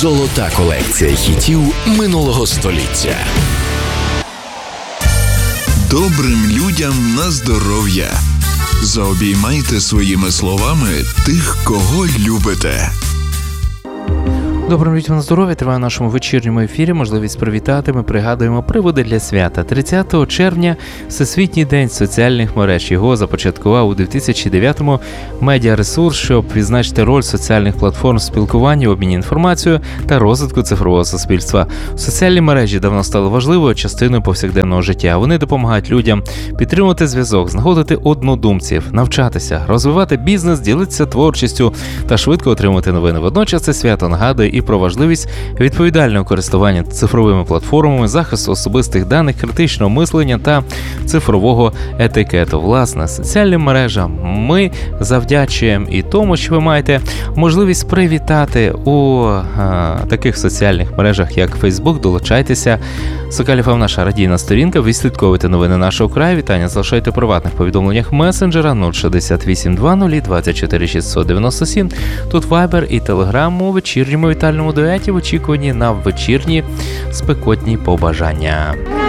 Золота колекція хітів минулого століття. Добрим людям на здоров'я. Заобіймайте своїми словами тих, кого любите. Добрим людям на здоров'я, триває в нашому вечірньому ефірі можливість привітати. Ми пригадуємо приводи для свята. 30 червня – Всесвітній день соціальних мереж. Його започаткував у 2009-му медіаресурс, щоб відзначити роль соціальних платформ в спілкуванні, обміні інформацією та розвитку цифрового суспільства. Соціальні мережі давно стали важливою частиною повсякденного життя. Вони допомагають людям підтримувати зв'язок, знаходити однодумців, навчатися, розвивати бізнес, ділитися творчістю та швидко отримувати новини. Водночас це свято нагадує і про важливість відповідального користування цифровими платформами, захисту особистих даних, критичного мислення та цифрового етикету. Власне, соціальним мережам ми завдячуємо і тому, що ви маєте можливість привітати у таких соціальних мережах, як Facebook. Долучайтеся. Сокаль ФМ, наша радійна сторінка. Відслідковуйте новини нашого краю. Вітання залишайте у приватних повідомленнях месенджера 068 20 24 697. Тут Viber і Telegram у вечірньому вітальному дуеті в очікуванні на вечірні спекотні побажання.